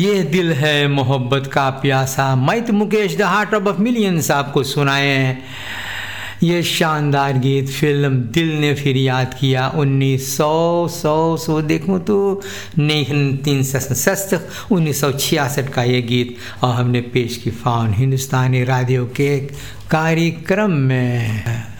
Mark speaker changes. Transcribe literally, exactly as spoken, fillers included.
Speaker 1: ये दिल है मोहब्बत का प्यासा, मैं तो Mukesh the heart of millions आपको सुनाए हैं। ये शानदार गीत फिल्म दिल ने फिर याद किया उन्नीस सौ सौ सौ देखूँ तो तीन सौ उन्नीस सौ छियासठ का ये गीत, और हमने पेश की फाउन हिंदुस्तानी रेडियो के कार्यक्रम में।